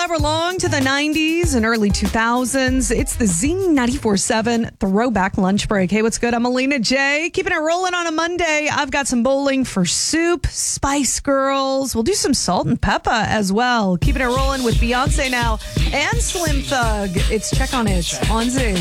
hour long to the 90s and early 2000s. It's the Z94.7 Throwback Lunch Break. Hey, what's good? I'm Alina J. Keeping it rolling on a Monday. I've got some bowling for soup, Spice Girls. We'll do some Salt and Peppa as well. Keeping it rolling with Beyonce now and Slim Thug. It's Check on It on Z.